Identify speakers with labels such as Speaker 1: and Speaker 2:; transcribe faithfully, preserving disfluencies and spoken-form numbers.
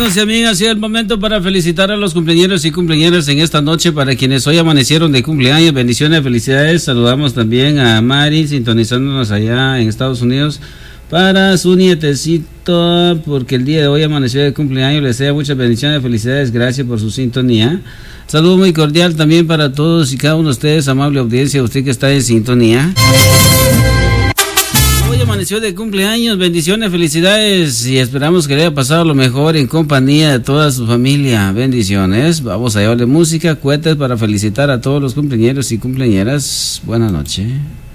Speaker 1: amigos y amigas, y el momento para felicitar a los cumpleañeros y cumpleañeras en esta noche, para quienes hoy amanecieron de cumpleaños. Bendiciones, felicidades. Saludamos también a Mari, sintonizándonos allá en Estados Unidos, para su nietecito, porque el día de hoy amaneció de cumpleaños. Les desea muchas bendiciones, felicidades, gracias por su sintonía. Saludo muy cordial también para todos y cada uno de ustedes, amable audiencia, usted que está en sintonía. Hoy amaneció de cumpleaños, bendiciones, felicidades, y esperamos que le haya pasado lo mejor en compañía de toda su familia. Bendiciones. Vamos a llevarle música, cohetes para felicitar a todos los cumpleañeros y cumpleañeras. Buenas noches.